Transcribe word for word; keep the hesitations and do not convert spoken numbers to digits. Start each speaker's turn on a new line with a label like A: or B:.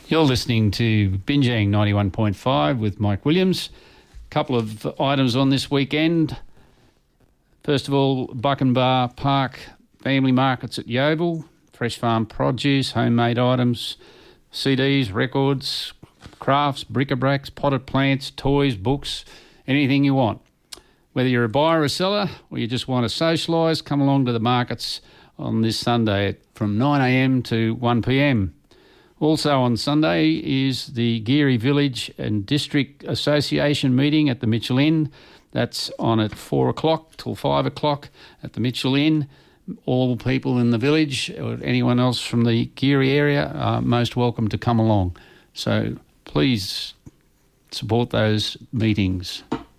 A: You're listening to Binjang ninety-one point five with Mike Williams. A couple of items on this weekend. First of all, Buckenbar Park Family Markets at Yeovil. Fresh farm produce, homemade items, C Ds, records, crafts, bric-a-bracs, potted plants, toys, books, anything you want. Whether you're a buyer or a seller or you just want to socialise, come along to the markets on this Sunday from nine a m to one p m. Also on Sunday is the Geary Village and District Association meeting at the Mitchell Inn. That's on at four o'clock till five o'clock at the Mitchell Inn. All people in the village or anyone else from the Geary area are most welcome to come along. So please support those meetings.